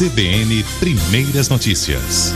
CBN Primeiras Notícias.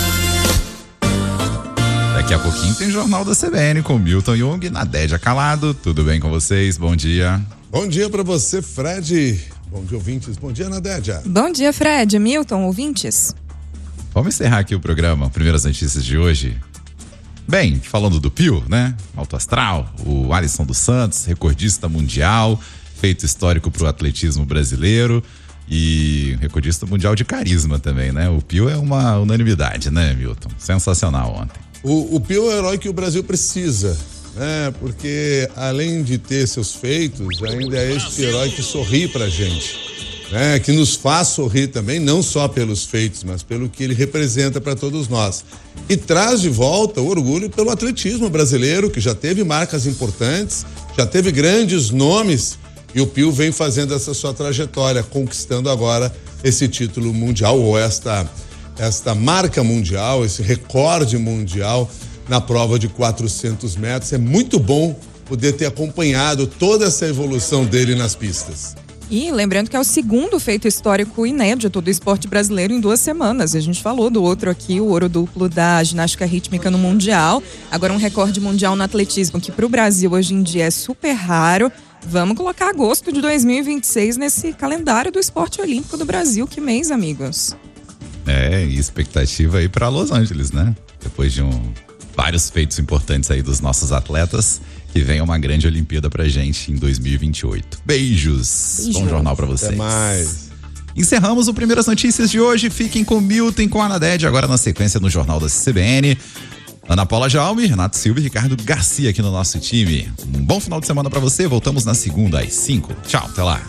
Daqui a pouquinho tem Jornal da CBN com Milton Jung e Nadédia Calado. Tudo bem com vocês? Bom dia. Bom dia para você, Fred. Bom dia, ouvintes. Bom dia, Nadédia. Bom dia, Fred. Milton, ouvintes. Vamos encerrar aqui o programa Primeiras Notícias de hoje. Bem, falando do Pio, né? Alto astral, o Alisson dos Santos, recordista mundial, feito histórico pro atletismo brasileiro e recordista mundial de carisma também, né? O Pio é uma unanimidade, né, Milton? Sensacional ontem. O Pio é o herói que o Brasil precisa, né? Porque além de ter seus feitos, ainda é este herói que sorri pra gente, né? Que nos faz sorrir também, não só pelos feitos, mas pelo que ele representa para todos nós. E traz de volta o orgulho pelo atletismo brasileiro, que já teve marcas importantes, já teve grandes nomes, e o Pio vem fazendo essa sua trajetória, conquistando agora esse título mundial, ou esta marca mundial, esse recorde mundial na prova de 400 metros. É muito bom poder ter acompanhado toda essa evolução dele nas pistas. E lembrando que é o segundo feito histórico inédito do esporte brasileiro em 2 semanas. A gente falou do outro aqui, o ouro duplo da ginástica rítmica no Mundial. Agora um recorde mundial no atletismo, que para o Brasil hoje em dia é super raro. Vamos colocar agosto de 2026 nesse calendário do esporte olímpico do Brasil. Que mês, amigos? E expectativa aí para Los Angeles, né? Depois de vários feitos importantes aí dos nossos atletas, que venha uma grande Olimpíada pra gente em 2028. Beijos. Bom jornal pra vocês. Até mais. Encerramos o Primeiras Notícias de hoje. Fiquem com o Milton e com a Nadédia, agora na sequência no Jornal da CBN. Ana Paula Jaume, Renato Silva e Ricardo Garcia aqui no nosso time. Um bom final de semana pra você. Voltamos na segunda às 5. Tchau, até lá.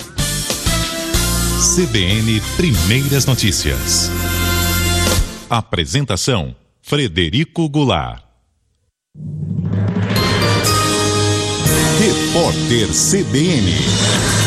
CBN Primeiras Notícias. Apresentação: Frederico Goulart. Repórter CBN.